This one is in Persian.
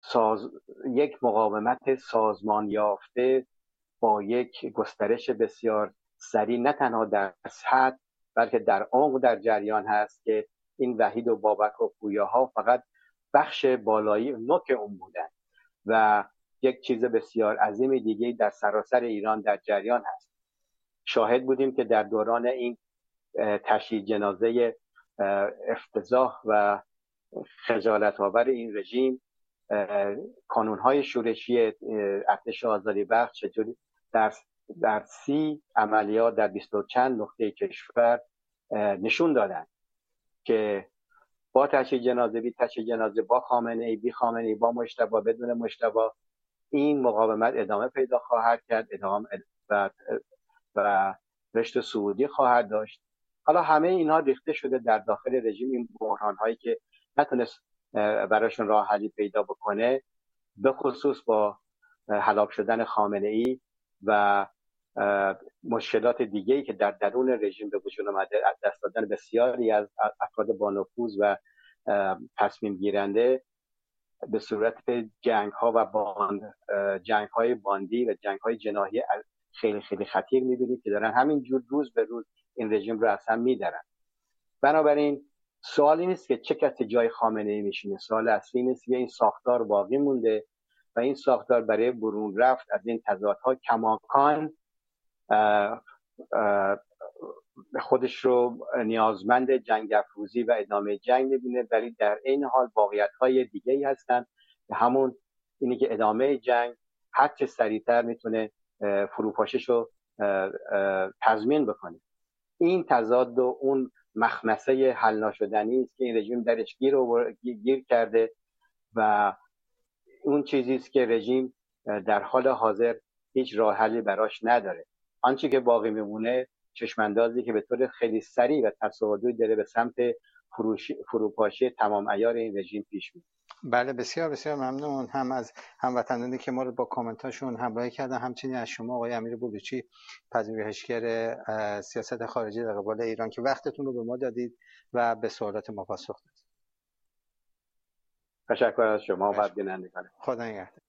یک مقاومت سازمان یافته با یک گسترش بسیار سریع نه تنها در سطح بلکه در عمق در جریان هست که این وحید و بابک و پویاها فقط بخش بالایی نوک اون بودن و یک چیز بسیار عظیم دیگه در سراسر ایران در جریان هست. شاهد بودیم که در دوران این تشییع جنازه افتضاح و خجالت آور این رژیم، کانون‌های شورشی ارتش آزادی بخش چجوری در 30 عملیات در 20 چند نقطه کشور نشون دادن که با تشییع جنازه، بی تشییع جنازه، با خامنه ای، بی خامنه ای، با مجتبی، بدون مجتبی، این مقاومت ادامه پیدا خواهد کرد، ادامه و رشد صعودی خواهد داشت. حالا همه اینها ریخته شده در داخل رژیم، این بحران هایی که نتونست براشون راه حلی پیدا بکنه، به خصوص با هلاک شدن خامنه ای و مشکلات دیگه‌ای که در درون رژیم به وجود اومده، از دست دادن بسیاری از افراد با نفوذ و تصمیم گیرنده به صورت جنگ‌ها و جنگ‌های باندی و جنگ‌های جناحی خیلی خیلی خطیر می‌بینید که دارن همینجور روز به روز این رژیم رو اصلا می‌درن. بنابراین سوالی نیست که چه کسی جای خامنه‌ای میشینه، سوال اصلی نیست که این ساختار باقی مونده و این ساختار برای برون رفت از این تضادها کماکان خودش رو نیازمند جنگ افروزی و ادامه جنگ می‌بینه، ولی در این حال واقعیت‌های دیگه‌ای هستن که همون اینی که ادامه جنگ هر چه سریعتر میتونه فروپاشش رو تضمین بکنه. این تضاد و اون مخمسه حل ناشدنی است که این رژیم درش گیر کرده و اون چیزی است که رژیم در حال حاضر هیچ راه حلی براش نداره. آنچه که باقی میمونه چشماندازی که به طور خیلی سریع و تصاعدی داره به سمت فروپاشی تمام عیار این رژیم پیش میره. بله، بسیار بسیار ممنون هم از هموطنانی که ما رو با کامنتاشون همراهی کردن، همچنین از شما آقای امیر بلوچی، پژوهشگر سیاست خارجی در قبال ایران که وقتتون رو به ما دادید و به سوالات ما پاسخ دادید. تشکر از شما و بینندگان. خدا نگهدار.